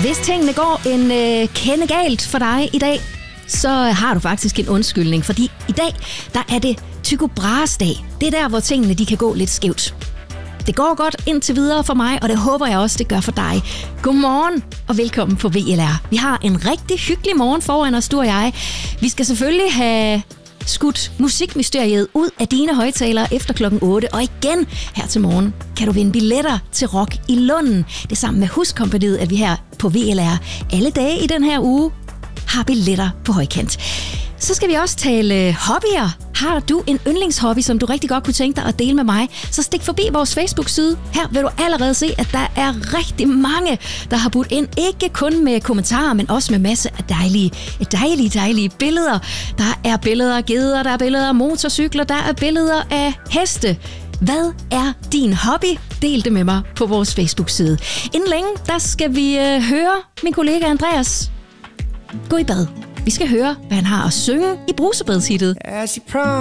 Hvis tingene går en kende galt for dig i dag, så har du faktisk en undskyldning, fordi i dag, der er det Tycho Brahes dag. Det er der, hvor tingene de kan gå lidt skævt. Det går godt indtil videre for mig, og det håber jeg også, det gør for dig. Godmorgen og velkommen på VLR. Vi har en rigtig hyggelig morgen foran os, du og jeg. Vi skal selvfølgelig have skudt musikmysteriet ud af dine højtalere efter klokken 8. Og igen her til morgen kan du vinde billetter til Rock i Lunden. Det er sammen med Huskompagniet, at vi her på VLR alle dage i den her uge har billetter på højkant. Så skal vi også tale hobbyer. Har du en yndlingshobby, som du rigtig godt kunne tænke dig at dele med mig, så stik forbi vores Facebook-side. Her vil du allerede se, at der er rigtig mange, der har budt ind. Ikke kun med kommentarer, men også med masser af dejlige billeder. Der er billeder af geder, der er billeder af motorcykler, der er billeder af heste. Hvad er din hobby? Del det med mig på vores Facebook-side. Inden længe, der skal vi høre min kollega Andreas gå i bad. Vi skal høre, hvad han har at synge i brusebadshittet.